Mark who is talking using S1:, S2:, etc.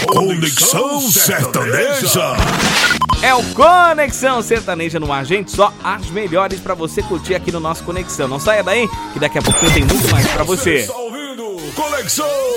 S1: Conexão Sertaneja.
S2: É o Conexão Sertaneja no ar, gente. Só as melhores pra você curtir aqui no nosso Conexão. Não saia daí, que daqui a pouquinho tem muito mais pra você.
S1: Está ouvindo Conexão